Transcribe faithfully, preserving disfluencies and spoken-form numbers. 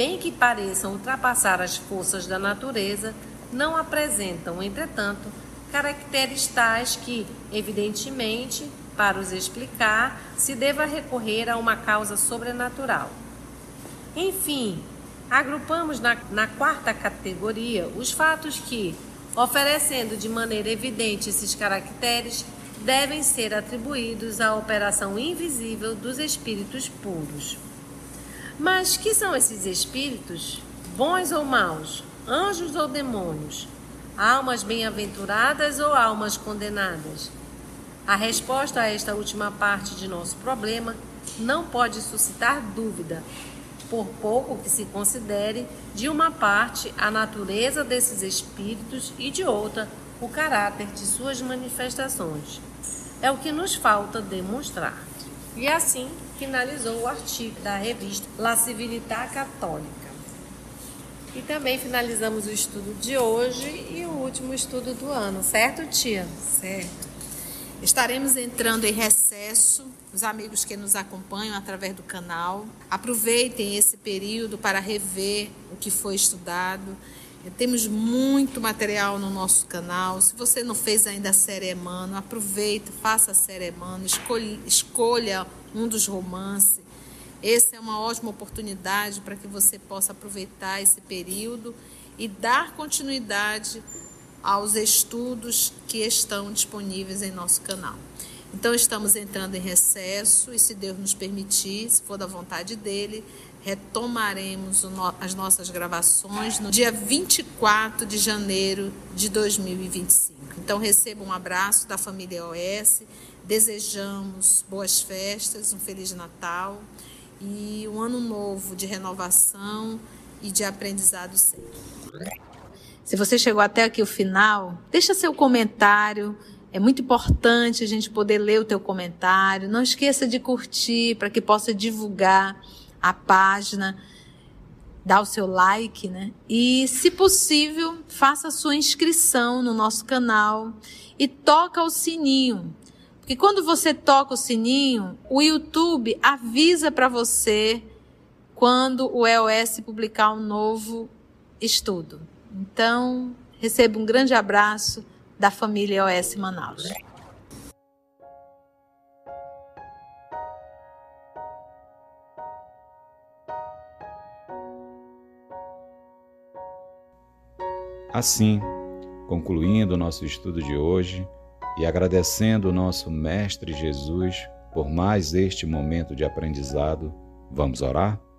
bem que pareçam ultrapassar as forças da natureza, não apresentam, entretanto, caracteres tais que, evidentemente, para os explicar, se deva recorrer a uma causa sobrenatural. Enfim, agrupamos na, na quarta categoria os fatos que, oferecendo de maneira evidente esses caracteres, devem ser atribuídos à operação invisível dos espíritos puros. Mas que são esses espíritos? Bons ou maus? Anjos ou demônios? Almas bem-aventuradas ou almas condenadas? A resposta a esta última parte de nosso problema não pode suscitar dúvida, por pouco que se considere, de uma parte, a natureza desses espíritos e de outra, o caráter de suas manifestações. É o que nos falta demonstrar. E assim finalizou o artigo da revista La Civiltà Católica. E também finalizamos o estudo de hoje e o último estudo do ano, certo, tia? Certo. Estaremos entrando em recesso, os amigos que nos acompanham através do canal. Aproveitem esse período para rever o que foi estudado. Temos muito material no nosso canal. Se você não fez ainda a série Emmanuel, aproveite, faça a série Emmanuel, escolha, escolha um dos romances. Essa é uma ótima oportunidade para que você possa aproveitar esse período e dar continuidade aos estudos que estão disponíveis em nosso canal. Então, estamos entrando em recesso e, se Deus nos permitir, se for da vontade dele, retomaremos as nossas gravações no dia vinte e quatro de janeiro de dois mil e vinte e cinco. Então, receba um abraço da família O S, desejamos boas festas, um Feliz Natal e um ano novo de renovação e de aprendizado sempre. Se você chegou até aqui o final, deixa seu comentário. É muito importante a gente poder ler o teu comentário. Não esqueça de curtir para que possa divulgar a página, dar o seu like, né? E, se possível, faça a sua inscrição no nosso canal e toca o sininho. Porque quando você toca o sininho, o YouTube avisa para você quando o E O S publicar um novo estudo. Então, receba um grande abraço da família E O S Manaus. Assim, concluindo o nosso estudo de hoje e agradecendo o nosso Mestre Jesus por mais este momento de aprendizado, vamos orar?